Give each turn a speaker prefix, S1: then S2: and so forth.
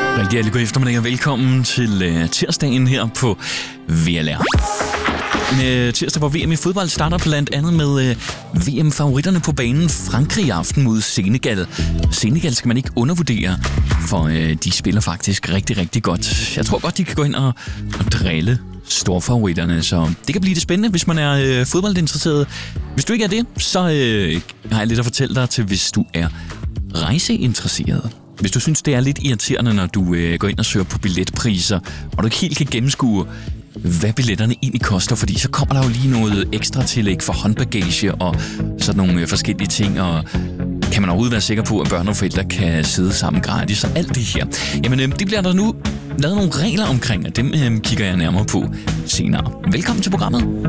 S1: Rigtig hjertelig god eftermiddag og velkommen til tirsdagen her på VLR. En tirsdag, hvor VM i fodbold starter blandt andet med VM-favoritterne på banen. Frankrig i aften mod Senegal. Senegal skal man ikke undervurdere, for de spiller faktisk rigtig, rigtig godt. Jeg tror godt, de kan gå ind og drille storfavoritterne, så det kan blive det spændende, hvis man er fodboldinteresseret. Hvis du ikke er det, så har jeg lidt at fortælle dig til, hvis du er rejseinteresseret. Hvis du synes, det er lidt irriterende, når du går ind og søger på billetpriser, og du ikke helt kan gennemskue, hvad billetterne egentlig koster, fordi så kommer der jo lige noget ekstra tillæg for håndbagage og sådan nogle forskellige ting, og kan man overhovedet være sikker på, at børn og forældre kan sidde sammen gratis og alt det her. Jamen, det bliver der nu lavet nogle regler omkring, og dem kigger jeg nærmere på senere. Velkommen til programmet.